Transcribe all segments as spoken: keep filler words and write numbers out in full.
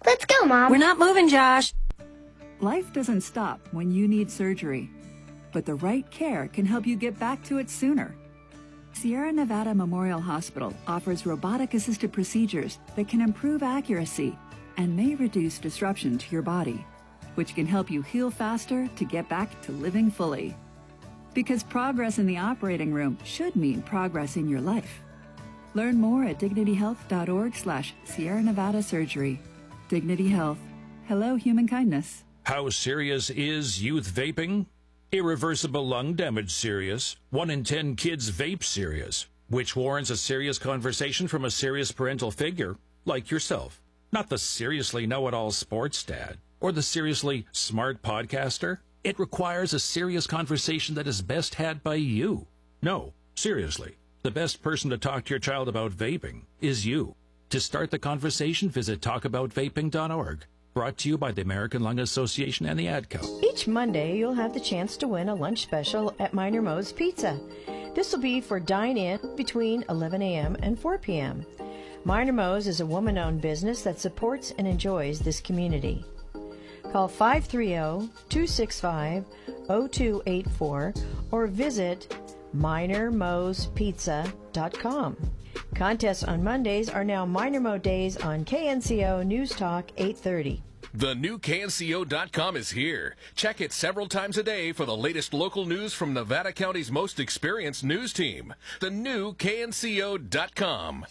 Let's go, Mom. We're not moving, Josh. Life doesn't stop when you need surgery, but the right care can help you get back to it sooner. Sierra Nevada Memorial Hospital offers robotic-assisted procedures that can improve accuracy and may reduce disruption to your body, which can help you heal faster to get back to living fully. Because progress in the operating room should mean progress in your life. Learn more at dignityhealth.org slash Sierra Nevada Surgery. Dignity Health. Hello, human kindness. How serious is youth vaping? Irreversible lung damage serious. One in ten kids vape serious, which warrants a serious conversation from a serious parental figure, like yourself. Not the seriously know-it-all sports dad or the seriously smart podcaster. It requires a serious conversation that is best had by you. No, seriously, the best person to talk to your child about vaping is you. To start the conversation, visit talk about vaping dot org. Brought to you by the American Lung Association and the Ad Co. Each Monday, you'll have the chance to win a lunch special at Minor Moe's Pizza. This will be for dine-in between eleven a.m. and four p.m. Minor Moe's is a woman-owned business that supports and enjoys this community. Call five three zero, two six five, zero two eight four or visit minor moes pizza dot com. Contests on Mondays are now Minor Moe Days on K N C O News Talk eight thirty. The new K N C O dot com is here. Check it several times a day for the latest local news from Nevada County's most experienced news team. The new K N C O dot com.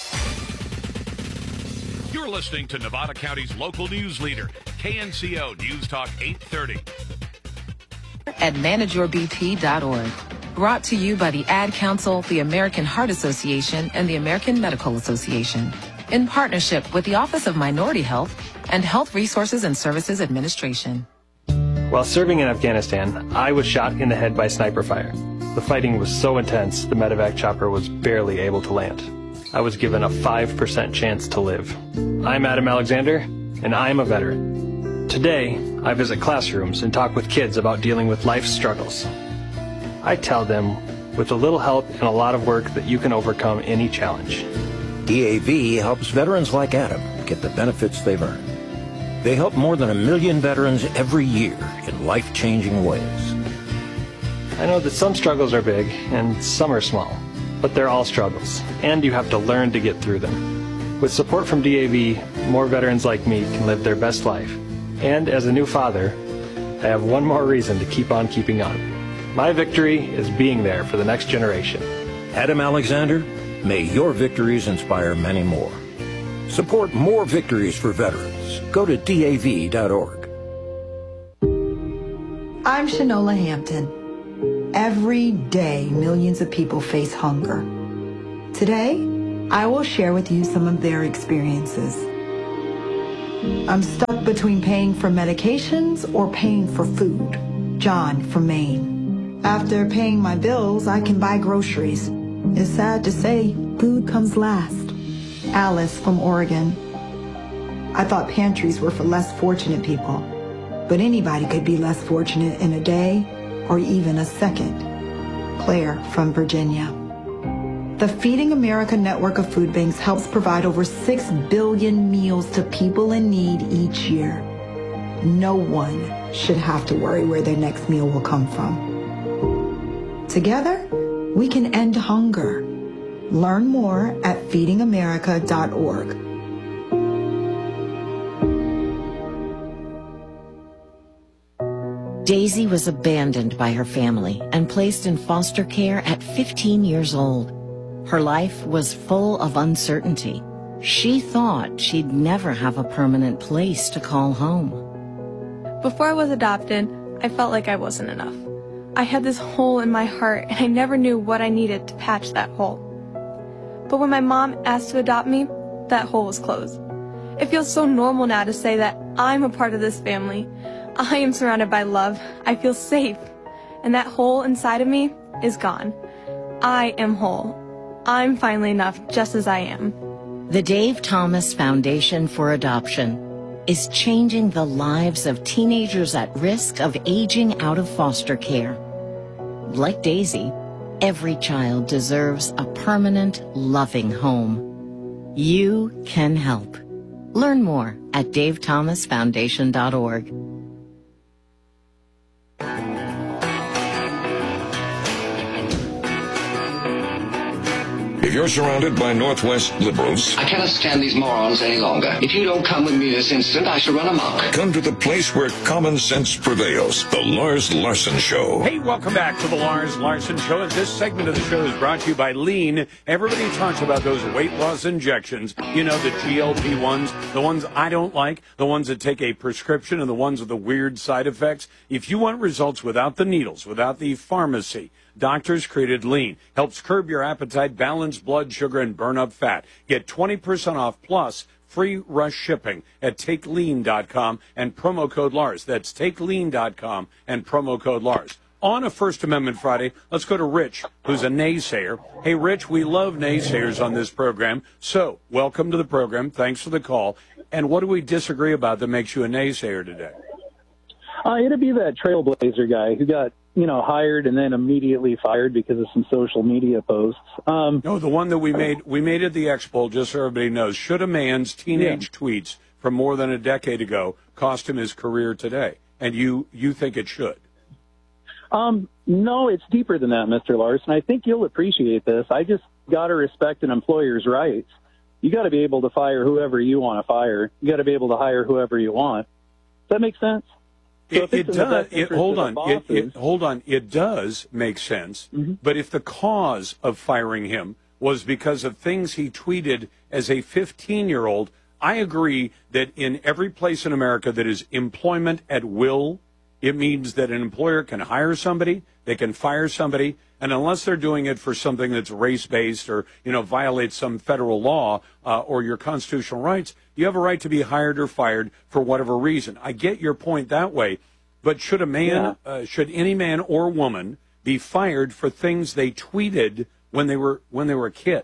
You're listening to Nevada County's local news leader, K N C O News Talk eight thirty. At manage your b p dot org. Brought to you by the Ad Council, the American Heart Association, and the American Medical Association. In partnership with the Office of Minority Health and Health Resources and Services Administration. While serving in Afghanistan, I was shot in the head by sniper fire. The fighting was so intense, the medevac chopper was barely able to land. I was given a five percent chance to live. I'm Adam Alexander, and I'm a veteran. Today, I visit classrooms and talk with kids about dealing with life's struggles. I tell them, with a little help and a lot of work, that you can overcome any challenge. D A V helps veterans like Adam get the benefits they've earned. They help more than a million veterans every year in life-changing ways. I know that some struggles are big and some are small, but they're all struggles, and you have to learn to get through them. With support from D A V, more veterans like me can live their best life. And as a new father, I have one more reason to keep on keeping on. My victory is being there for the next generation. Adam Alexander, may your victories inspire many more. Support more victories for veterans. Go to D A V dot org. I'm Shanola Hampton. Every day, millions of people face hunger. Today, I will share with you some of their experiences. I'm stuck between paying for medications or paying for food. John from Maine. After paying my bills, I can buy groceries. It's sad to say, food comes last. Alice from Oregon. I thought pantries were for less fortunate people, but anybody could be less fortunate in a day or even a second. Claire from Virginia. The Feeding America network of food banks helps provide over six billion meals to people in need each year. No one should have to worry where their next meal will come from. Together, we can end hunger. Learn more at feeding america dot org. Daisy was abandoned by her family and placed in foster care at fifteen years old. Her life was full of uncertainty. She thought she'd never have a permanent place to call home. Before I was adopted, I felt like I wasn't enough. I had this hole in my heart, and I never knew what I needed to patch that hole. But when my mom asked to adopt me, that hole was closed. It feels so normal now to say that I'm a part of this family. I am surrounded by love. I feel safe. And that hole inside of me is gone. I am whole. I'm finally enough just as I am. The Dave Thomas Foundation for Adoption is changing the lives of teenagers at risk of aging out of foster care. Like Daisy, every child deserves a permanent, loving home. You can help. Learn more at dave thomas foundation dot org. If you're surrounded by Northwest liberals, I cannot stand these morons any longer. If you don't come with me this instant, I shall run amok. Come to the place where common sense prevails. The Lars Larson Show. Hey, welcome back to the Lars Larson Show. And this segment of the show is brought to you by Lean. Everybody talks about those weight loss injections. You know, the G L P ones, the ones I don't like, the ones that take a prescription, and the ones with the weird side effects. If you want results without the needles, without the pharmacy, doctors created Lean. Helps curb your appetite, balance blood sugar, and burn up fat. Get twenty percent off plus free rush shipping at take lean dot com and promo code Lars. That's take lean dot com and promo code Lars. On a First Amendment Friday, let's go to Rich, who's a naysayer. Hey, Rich, we love naysayers on this program. So, welcome to the program. Thanks for the call. And what do we disagree about that makes you a naysayer today? Uh, it'd be that Trailblazer guy who got, you know, hired and then immediately fired because of some social media posts. Um, no, the one that we made we made at the Expo, just so everybody knows. Should a man's teenage yeah. tweets from more than a decade ago cost him his career today? And you, you think it should? Um, no, it's deeper than that, Mister Larson. I think you'll appreciate this. I just got to respect an employer's rights. You got to be able to fire whoever you want to fire. You got to be able to hire whoever you want. Does that make sense? So it, it does. It, hold on. It, it, hold on. It does make sense. Mm-hmm. But if the cause of firing him was because of things he tweeted as a fifteen-year-old, I agree that in every place in America that is employment at will, it means that an employer can hire somebody, they can fire somebody, and unless they're doing it for something that's race-based or, you know, violates some federal law uh, or your constitutional rights, you have a right to be hired or fired for whatever reason. I get your point that way, but should a man, yeah. uh, should any man or woman be fired for things they tweeted when they were when they were a kid?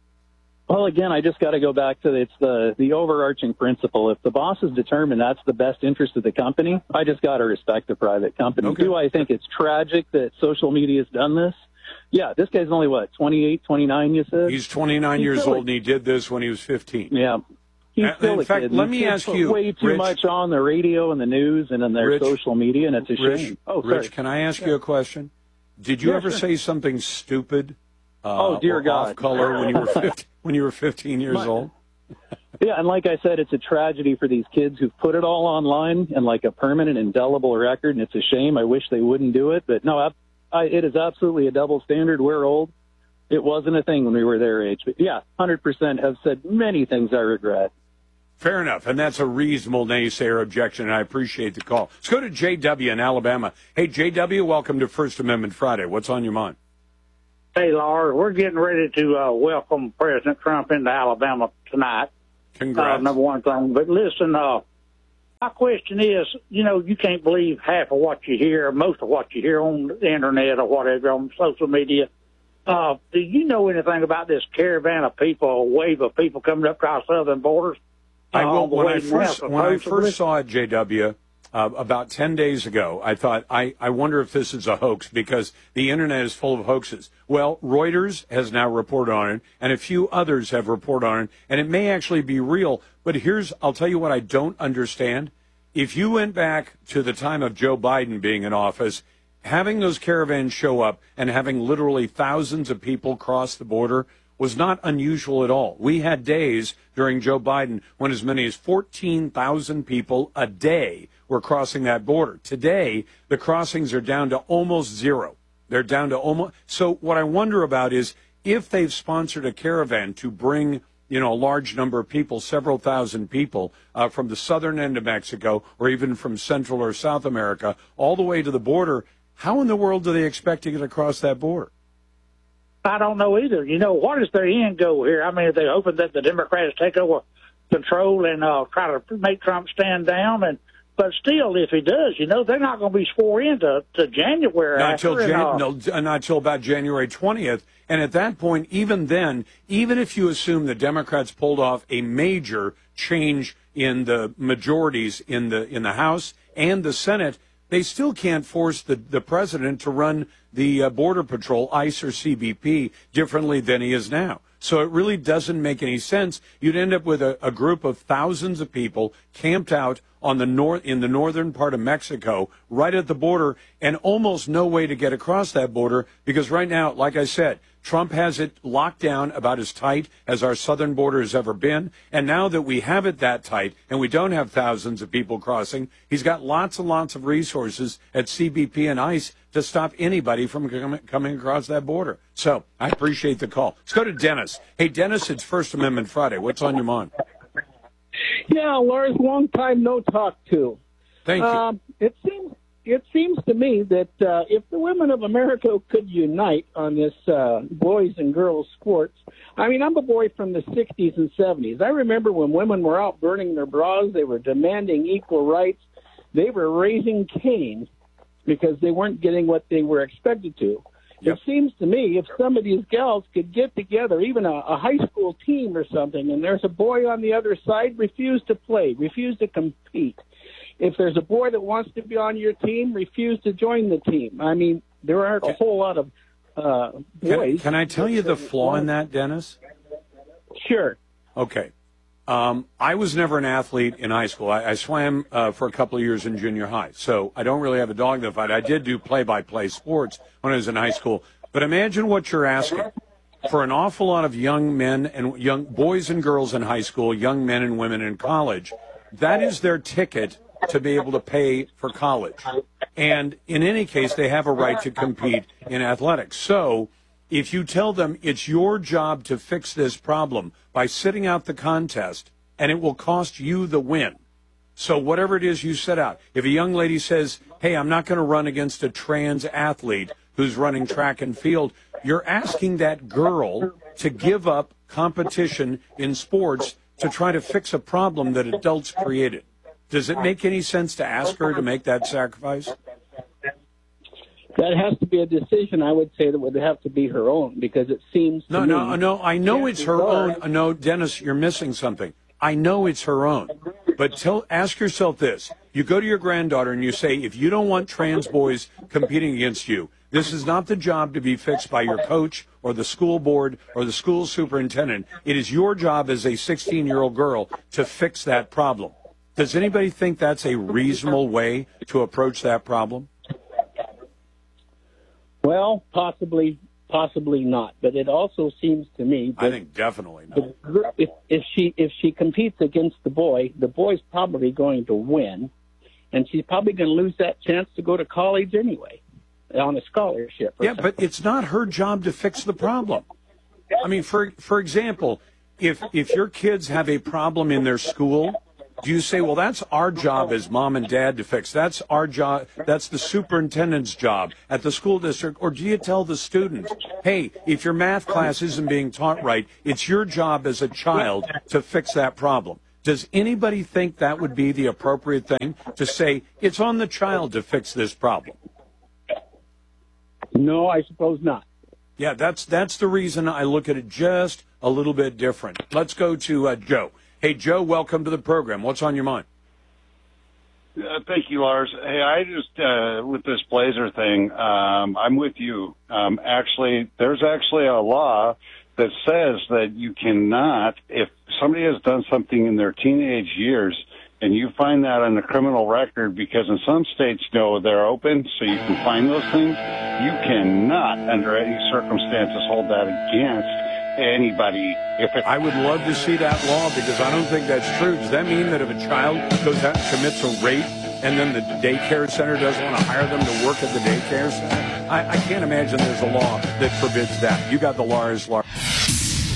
Well, again, I just got to go back to the, it's the the overarching principle. If the boss is determined that's the best interest of the company, I just got to respect the private company. Okay. Do I think it's tragic that social media has done this? Yeah, this guy's only, what, twenty-eight, twenty-nine, you said? He's twenty-nine He's years old, and he did this when he was fifteen. Yeah. He's uh, still in a fact, kid. let These me ask you, way too Rich, much on the radio and the news and in their Rich, social media, and it's a Rich, shame. Oh, sorry. Rich, can I ask yeah. you a question? Did you yeah, ever sure. say something stupid uh, oh, dear or God. off color when you were fifteen, when you were fifteen years My, old? Yeah, and like I said, it's a tragedy for these kids who've put it all online and like a permanent, indelible record, and it's a shame. I wish they wouldn't do it, but no, I, I, it is absolutely a double standard. We're old. It wasn't a thing when we were their age. But yeah, one hundred percent have said many things I regret. Fair enough, and that's a reasonable naysayer objection, and I appreciate the call. Let's go to J W in Alabama. Hey, J W, welcome to First Amendment Friday. What's on your mind? Hey, Lars, we're getting ready to uh, welcome President Trump into Alabama tonight. Congrats. Uh, number one thing. But listen, uh, my question is, you know, you can't believe half of what you hear, most of what you hear on the Internet or whatever, on social media. Uh, do you know anything about this caravan of people, a wave of people coming up across southern borders? I will, uh, when I first, when I first saw it, J W, uh, about ten days ago, I thought, I, I wonder if this is a hoax because the Internet is full of hoaxes. Well, Reuters has now reported on it, and a few others have reported on it, and it may actually be real. But here's, I'll tell you what I don't understand. If you went back to the time of Joe Biden being in office, having those caravans show up and having literally thousands of people cross the border was not unusual at all. We had days during Joe Biden when as many as fourteen thousand people a day were crossing that border. Today, the crossings are down to almost zero. They're down to almost. So what I wonder about is if they've sponsored a caravan to bring, you know, a large number of people, several thousand people uh, from the southern end of Mexico or even from Central or South America all the way to the border, how in the world do they expect to get across that border? I don't know either. You know, what is their end goal here? I mean, are they hoping that the Democrats take over control and uh, try to make Trump stand down? And but still, if he does, you know, they're not going to be sworn into to January. Not until Jan- uh, no, not until about January twentieth. And at that point, even then, even if you assume the Democrats pulled off a major change in the majorities in the in the House and the Senate, they still can't force the, the president to run the uh, Border Patrol, ICE or C B P, differently than he is now. So it really doesn't make any sense. You'd end up with a, a group of thousands of people camped out on the north in the northern part of Mexico, right at the border, and almost no way to get across that border because right now, like I said, Trump has it locked down about as tight as our southern border has ever been. And now that we have it that tight and we don't have thousands of people crossing, he's got lots and lots of resources at C B P and ICE to stop anybody from com- coming across that border. So I appreciate the call. Let's go to Dennis. Hey, Dennis, it's First Amendment Friday. What's on your mind? Yeah, Lars, long time no talk to. Thank you. Um, it seems it seems to me that uh, if the women of America could unite on this uh, boys and girls sports, I mean, I'm a boy from the sixties and seventies. I remember when women were out burning their bras, they were demanding equal rights. They were raising Cain because they weren't getting what they were expected to. Yep. It seems to me if some of these gals could get together, even a, a high school team or something, and there's a boy on the other side, refuse to play, refuse to compete. If there's a boy that wants to be on your team, refuse to join the team. I mean, there aren't a whole lot of uh, boys. Can, can I tell you the flaw in that, Dennis? Sure. Okay. Um, I was never an athlete in high school. I, I swam uh, for a couple of years in junior high, so I don't really have a dog in the fight. I did do play-by-play sports when I was in high school. But imagine what you're asking. For an awful lot of young men and young boys and girls in high school, young men and women in college, that is their ticket to be able to pay for college. And in any case, they have a right to compete in athletics. So if you tell them it's your job to fix this problem by sitting out the contest, and it will cost you the win. So whatever it is you set out, if a young lady says, hey, I'm not going to run against a trans athlete who's running track and field, you're asking that girl to give up competition in sports to try to fix a problem that adults created. Does it make any sense to ask her to make that sacrifice? That has to be a decision, I would say, that would have to be her own, because it seems to No, me... no, no, I know it's her own. No, Dennis, you're missing something. I know it's her own. But tell, ask yourself this. You go to your granddaughter and you say, if you don't want trans boys competing against you, this is not the job to be fixed by your coach or the school board or the school superintendent. It is your job as a sixteen-year-old girl to fix that problem. Does anybody think that's a reasonable way to approach that problem? Well, possibly, possibly not. But it also seems to me that I think definitely not. The, if, if she if she competes against the boy, the boy's probably going to win, and she's probably going to lose that chance to go to college anyway on a scholarship. Yeah, something. But it's not her job to fix the problem. I mean, for for example, if if your kids have a problem in their school, do you say, well, that's our job as mom and dad to fix? That's our job. That's the superintendent's job at the school district. Or do you tell the student, hey, if your math class isn't being taught right, it's your job as a child to fix that problem? Does anybody think that would be the appropriate thing to say, it's on the child to fix this problem? No, I suppose not. Yeah, that's that's the reason I look at it just a little bit different. Let's go to uh, Joe. Hey, Joe, welcome to the program. What's on your mind? Uh, thank you, Lars. Hey, I just, uh, with this Blazer thing, um, I'm with you. Um, actually, there's actually a law that says that you cannot, if somebody has done something in their teenage years, and you find that on the criminal record, because in some states, you know, they're open, so you can find those things, you cannot, under any circumstances, hold that against anybody. If it, I would love to see that law, because I don't think that's true. Does that mean that if a child goes out and commits a rape and then the daycare center doesn't want to hire them to work at the daycare center? I, I can't imagine there's a law that forbids that. You got the Lars Larson.